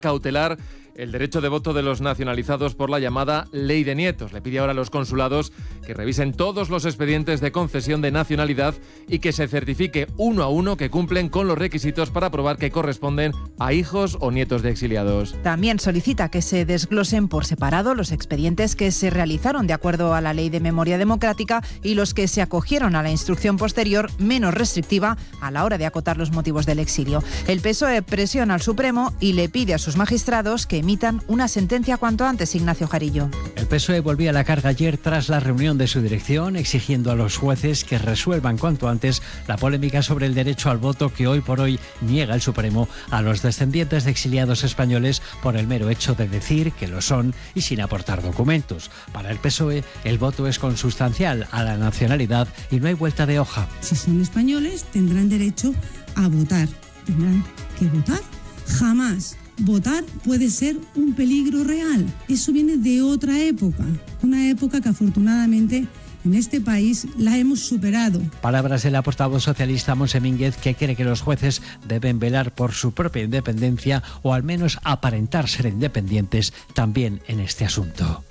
cautelar el derecho de voto de los nacionalizados por la llamada Ley de Nietos. Le pide ahora a los consulados que revisen todos los expedientes de concesión de nacionalidad y que se certifique uno a uno que cumplen con los requisitos para probar que corresponden a hijos o nietos de exiliados. También solicita que se desglosen por separado los expedientes que se realizaron de acuerdo a la Ley de Memoria Democrática y los que se acogieron a la instrucción posterior menos restrictiva a la hora de acotar los motivos del exilio. El PSOE presiona al Supremo y le pide a sus magistrados que emitan una sentencia cuanto antes. Ignacio Jarillo. El PSOE volvía a la carga ayer tras la reunión de su dirección, exigiendo a los jueces que resuelvan cuanto antes la polémica sobre el derecho al voto que hoy por hoy niega el Supremo a los descendientes de exiliados españoles por el mero hecho de decir que lo son y sin aportar documentos. Para el PSOE, el voto es consustancial a la nacionalidad y no hay vuelta de hoja. Si son españoles, tendrán derecho a votar. ¿Tendrán que votar? Jamás. Votar puede ser un peligro real. Eso viene de otra época, una época que afortunadamente en este país la hemos superado. Palabras de la portavoz socialista Montse Mínguez, que cree que los jueces deben velar por su propia independencia o al menos aparentar ser independientes también en este asunto.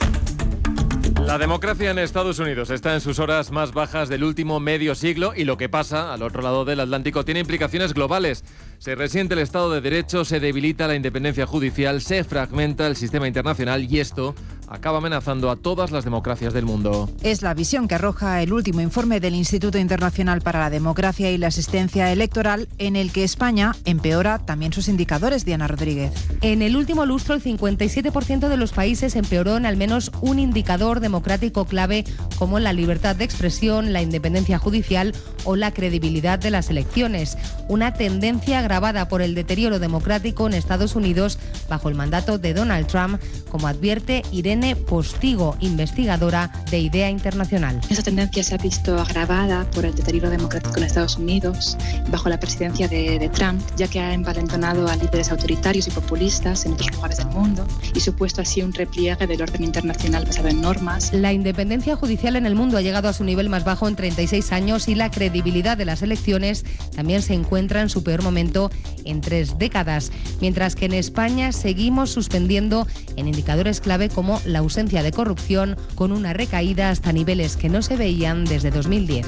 La democracia en Estados Unidos está en sus horas más bajas del último medio siglo y lo que pasa al otro lado del Atlántico tiene implicaciones globales. Se resiente el Estado de Derecho, se debilita la independencia judicial, se fragmenta el sistema internacional y esto acaba amenazando a todas las democracias del mundo. Es la visión que arroja el último informe del Instituto Internacional para la Democracia y la Asistencia Electoral, en el que España empeora también sus indicadores. Diana Rodríguez. En el último lustro, el 57% de los países empeoró en al menos un indicador democrático clave, como la libertad de expresión, la independencia judicial o la credibilidad de las elecciones. Una tendencia agravada por el deterioro democrático en Estados Unidos bajo el mandato de Donald Trump, como advierte Irene Postigo, investigadora de IDEA Internacional. Esa tendencia se ha visto agravada por el deterioro democrático en Estados Unidos bajo la presidencia de Trump, ya que ha envalentonado a líderes autoritarios y populistas en otros lugares del mundo y supuesto así un repliegue del orden internacional basado en normas. La independencia judicial en el mundo ha llegado a su nivel más bajo en 36 años y la credibilidad de las elecciones también se encuentra en su peor momento en 3 décadas, mientras que en España seguimos suspendiendo en indicadores clave como la ausencia de corrupción, con una recaída hasta niveles que no se veían desde 2010.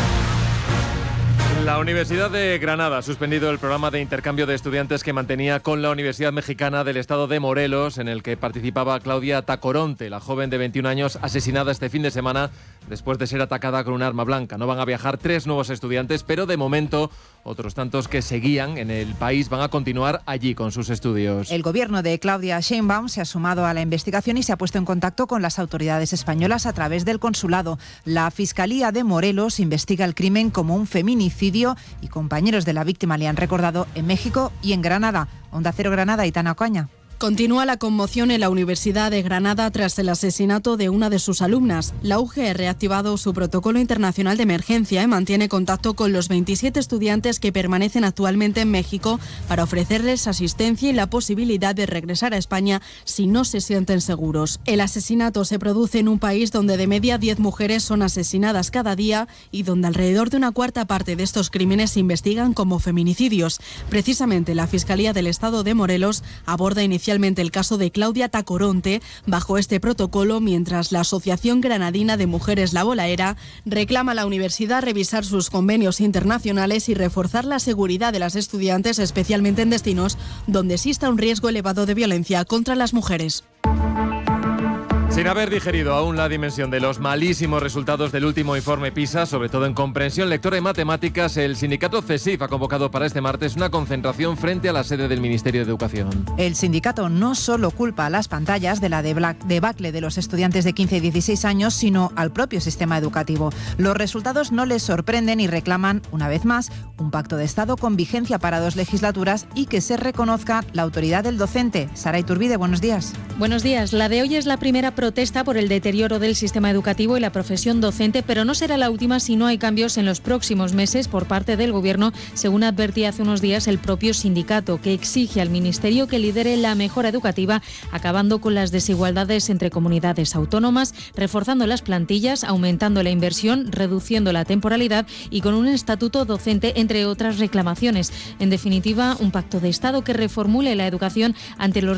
La Universidad de Granada ha suspendido el programa de intercambio de estudiantes que mantenía con la Universidad Mexicana del Estado de Morelos, en el que participaba Claudia Tacoronte, la joven de 21 años asesinada este fin de semana después de ser atacada con un arma blanca. No van a viajar 3 nuevos estudiantes, pero de momento otros tantos que seguían en el país van a continuar allí con sus estudios. El gobierno de Claudia Sheinbaum se ha sumado a la investigación y se ha puesto en contacto con las autoridades españolas a través del consulado. La Fiscalía de Morelos investiga el crimen como un feminicidio y compañeros de la víctima le han recordado en México y en Granada. Onda Cero Granada, Aitana Ocaña. Continúa la conmoción en la Universidad de Granada tras el asesinato de una de sus alumnas. La UGE ha reactivado su protocolo internacional de emergencia y mantiene contacto con los 27 estudiantes que permanecen actualmente en México para ofrecerles asistencia y la posibilidad de regresar a España si no se sienten seguros. El asesinato se produce en un país donde de media 10 mujeres son asesinadas cada día y donde alrededor de una cuarta parte de estos crímenes se investigan como feminicidios. Precisamente la Fiscalía del Estado de Morelos aborda inicialmente el caso de Claudia Tacoronte bajo este protocolo, mientras la Asociación Granadina de Mujeres La Bolaera reclama a la universidad revisar sus convenios internacionales y reforzar la seguridad de las estudiantes, especialmente en destinos donde exista un riesgo elevado de violencia contra las mujeres. Sin haber digerido aún la dimensión de los malísimos resultados del último informe PISA, sobre todo en comprensión lectora y matemáticas, el sindicato CESIF ha convocado para este martes una concentración frente a la sede del Ministerio de Educación. El sindicato no solo culpa a las pantallas de la debacle de los estudiantes de 15 y 16 años, sino al propio sistema educativo. Los resultados no les sorprenden y reclaman, una vez más, un pacto de Estado con vigencia para 2 legislaturas y que se reconozca la autoridad del docente. Sara Iturbide, buenos días. Buenos días. La de hoy es la primera protesta por el deterioro del sistema educativo y la profesión docente, pero no será la última si no hay cambios en los próximos meses por parte del Gobierno, según advertía hace unos días el propio sindicato, que exige al Ministerio que lidere la mejora educativa, acabando con las desigualdades entre comunidades autónomas, reforzando las plantillas, aumentando la inversión, reduciendo la temporalidad y con un estatuto docente, entre otras reclamaciones. En definitiva, un pacto de Estado que reformule la educación ante los